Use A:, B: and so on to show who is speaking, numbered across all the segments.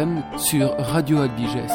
A: FM sur Radio Albiges.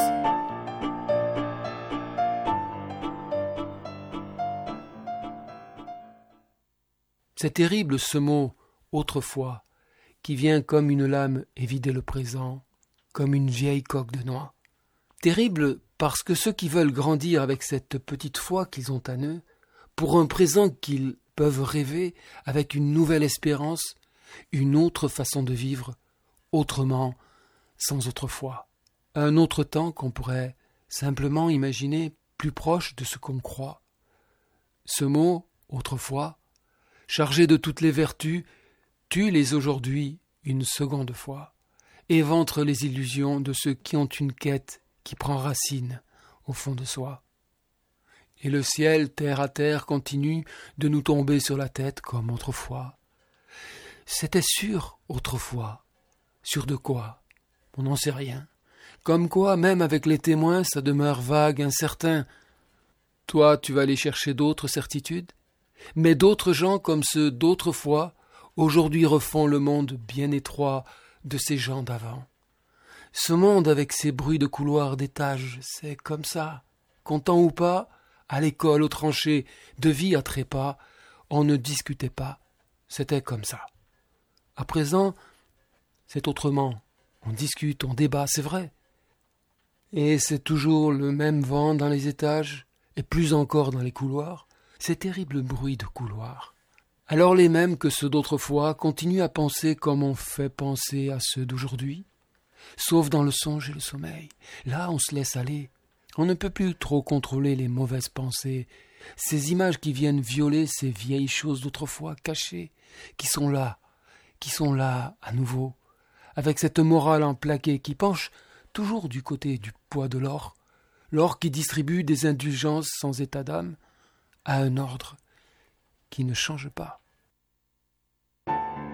A: C'est terrible ce mot « autrefois » qui vient comme une lame évider le présent, comme une vieille coque de noix. Terrible parce que ceux qui veulent grandir avec cette petite foi qu'ils ont en eux, pour un présent qu'ils peuvent rêver avec une nouvelle espérance, une autre façon de vivre, autrement, sans autrefois. Un autre temps qu'on pourrait simplement imaginer plus proche de ce qu'on croit. Ce mot « autrefois » chargé de toutes les vertus, tue les aujourd'hui une seconde fois, éventre les illusions de ceux qui ont une quête qui prend racine au fond de soi. Et le ciel, terre à terre, continue de nous tomber sur la tête comme autrefois. C'était sûr autrefois. Sûr de quoi? On n'en sait rien. Comme quoi, même avec les témoins, ça demeure vague, incertain. Toi, tu vas aller chercher d'autres certitudes? Mais d'autres gens comme ceux d'autrefois, aujourd'hui refont le monde bien étroit de ces gens d'avant. Ce monde avec ses bruits de couloirs, d'étages, c'est comme ça. Content ou pas, à l'école, au tranchées, de vie à trépas, on ne discutait pas. C'était comme ça. À présent, c'est autrement. On discute, on débat, c'est vrai. Et c'est toujours le même vent dans les étages, et plus encore dans les couloirs. Ces terribles bruits de couloir. Alors les mêmes que ceux d'autrefois continuent à penser comme on fait penser à ceux d'aujourd'hui, sauf dans le songe et le sommeil. Là, on se laisse aller. On ne peut plus trop contrôler les mauvaises pensées, ces images qui viennent violer ces vieilles choses d'autrefois cachées, qui sont là à nouveau, avec cette morale en plaqué qui penche toujours du côté du poids de l'or qui distribue des indulgences sans état d'âme, à un ordre qui ne change pas.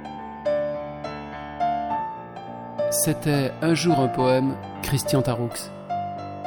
A: C'était Un jour un poème, Christian Taroux.